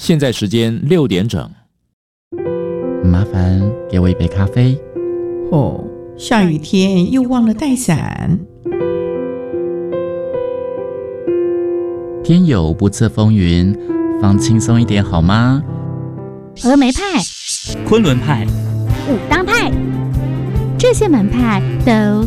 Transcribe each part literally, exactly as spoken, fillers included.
现在时间六点整。 麻烦给我一杯咖啡。 哦，下雨天又忘了带伞。 天有不测风云，放轻松一点好吗？ 峨眉派、 昆仑派、 武当派，这些门派都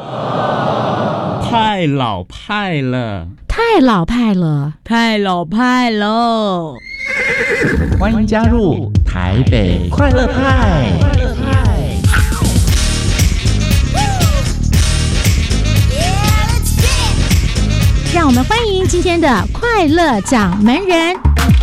太老派了， 太老派了， 太老派了。 欢迎加入台北快乐派。 让我们欢迎今天的快乐掌门人。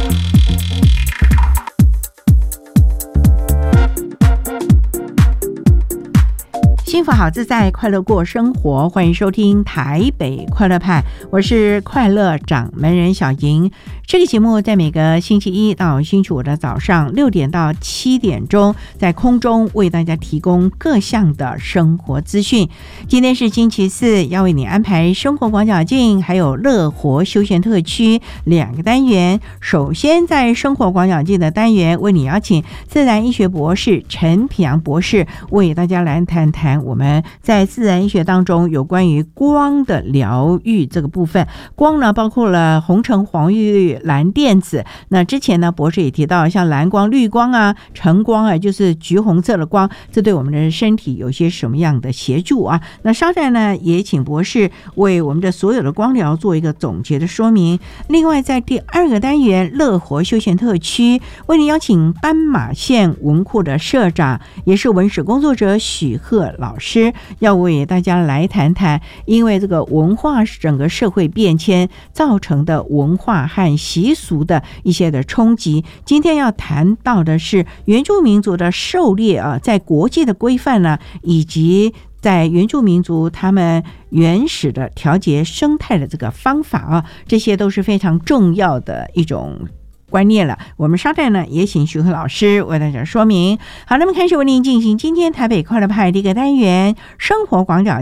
幸福好自在，快乐过生活。欢迎收听台北快乐派，我是快乐掌门人小莹。这个节目在每个星期一到星期五的早上六点到七点钟，在空中为大家提供各项的生活资讯。今天是星期四，要为你安排生活广角镜还有乐活休闲特区两个单元。首先在生活广角镜的单元，为你邀请自然医学博士陈品阳博士为大家来谈谈我们在自然医学当中有关于光的疗愈这个部分。光呢包括了红橙黄绿蓝靛紫，那之前呢博士也提到像蓝光绿光啊，橙光啊就是橘红色的光，这对我们的身体有些什么样的协助啊？那稍待呢也请博士为我们的所有的光疗做一个总结的说明。另外在第二个单元乐活休闲特区，为您邀请斑马线文库的社长也是文史工作者许鹤老师，要为大家来谈谈因为这个文化整个社会变迁造成的文化和习俗的一些的冲击。今天要谈到的是原住民族的狩猎啊，在国际的规范呢，以及在原住民族他们原始的调节生态的这个方法啊，这些都是非常重要的一种观念了。我们稍待呢也请徐鹤老师为大家说明。好，那么开始为您进行今天台北快乐派的一个单元生活广角